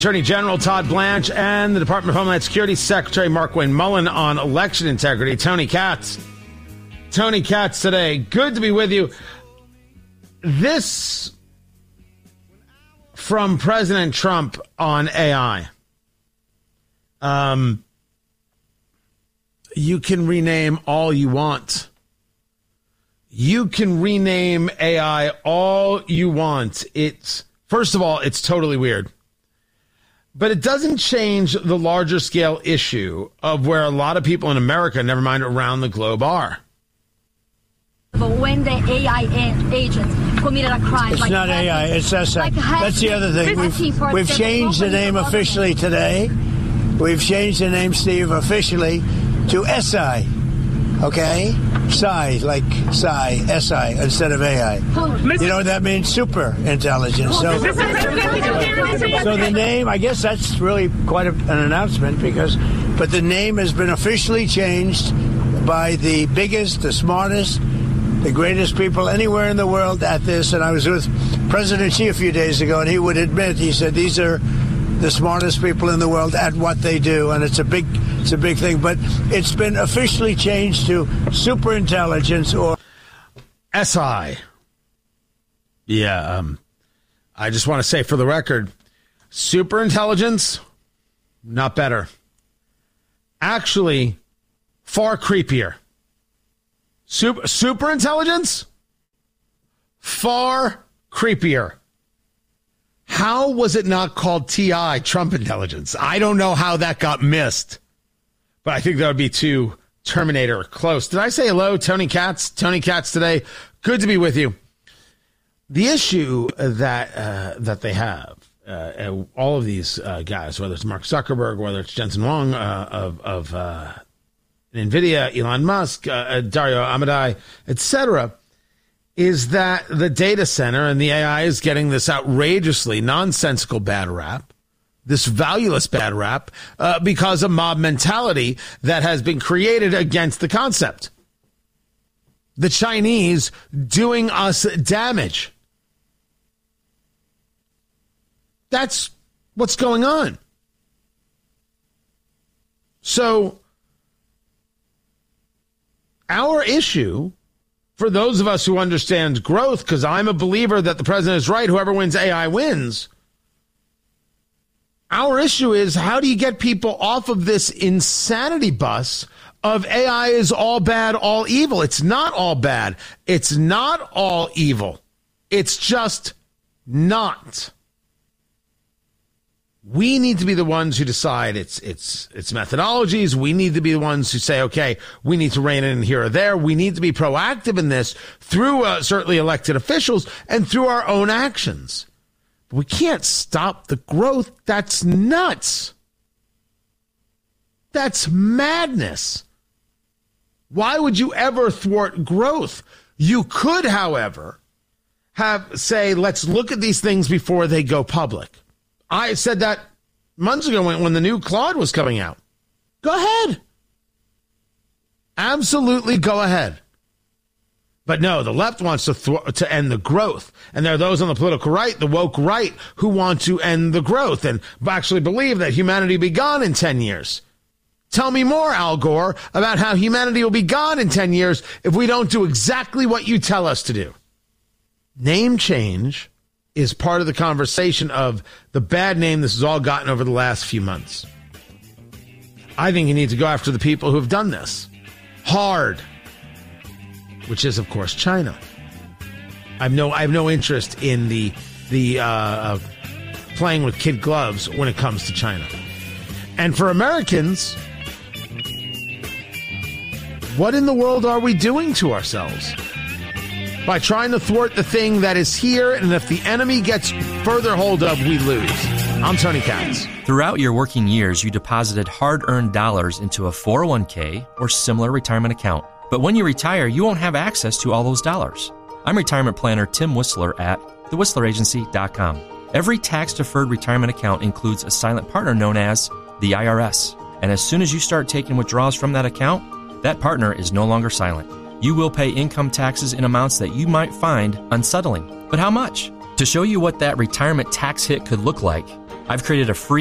Attorney General Todd Blanche and the Department of Homeland Security Secretary Markwayne Mullin on election integrity. Tony Katz. Tony Katz today. Good to be with you. This from President Trump on AI. You can rename all you want. You can rename AI all you want. First of all, it's totally weird. But it doesn't change the larger scale issue of where a lot of people in America, never mind around the globe, are. But when the AI agents committed a crime, it's not AI, it's SI. That's the other thing. We've changed the name officially today. We've changed the name, Steve, officially to SI. Okay? Psi, like Psi, SI, instead of AI. You know what that means? Super intelligence. So the name, I guess that's really quite an announcement but the name has been officially changed by the biggest, the smartest, the greatest people anywhere in the world at this. And I was with President Xi a few days ago, and he would admit, he said, these are the smartest people in the world at what they do, and it's a big thing. But it's been officially changed to super intelligence or SI. Yeah, I just want to say for the record, super intelligence, not better. Actually, far creepier. Super intelligence, far creepier. How was it not called TI, Trump intelligence? I don't know how that got missed, but I think that would be too Terminator close. Did I say hello, Tony Katz? Tony Katz today. Good to be with you. The issue that they have, all of these guys, whether it's Mark Zuckerberg, whether it's Jensen Huang of NVIDIA, Elon Musk, Dario Amodei, etc., is that the data center and the AI is getting this outrageously nonsensical bad rap, this valueless bad rap, because of mob mentality that has been created against the concept. The Chinese doing us damage. That's what's going on. So, our issue, for those of us who understand growth, because I'm a believer that the president is right, whoever wins AI wins. Our issue is, how do you get people off of this insanity bus of AI is all bad, all evil? It's not all bad. It's not all evil. It's just not. We need to be the ones who decide its methodologies. We need to be the ones who say, okay, we need to rein in here or there. We need to be proactive in this through certainly elected officials and through our own actions. But we can't stop the growth. That's nuts. That's madness. Why would you ever thwart growth? You could, however, say, let's look at these things before they go public. I said that months ago when the new Claude was coming out. Go ahead. Absolutely go ahead. But no, the left wants to end the growth. And there are those on the political right, the woke right, who want to end the growth and actually believe that humanity will be gone in 10 years. Tell me more, Al Gore, about how humanity will be gone in 10 years if we don't do exactly what you tell us to do. Name change is part of the conversation of the bad name this has all gotten over the last few months. I think you need to go after the people who have done this hard, which is, of course, China. I have no interest in the playing with kid gloves when it comes to China. And for Americans, what in the world are we doing to ourselves by trying to thwart the thing that is here, and if the enemy gets further hold of, we lose? I'm Tony Katz. Throughout your working years, you deposited hard-earned dollars into a 401k or similar retirement account. But when you retire, you won't have access to all those dollars. I'm retirement planner Tim Whistler at thewhistleragency.com. Every tax-deferred retirement account includes a silent partner known as the IRS. And as soon as you start taking withdrawals from that account, that partner is no longer silent. You will pay income taxes in amounts that you might find unsettling. But how much? To show you what that retirement tax hit could look like, I've created a free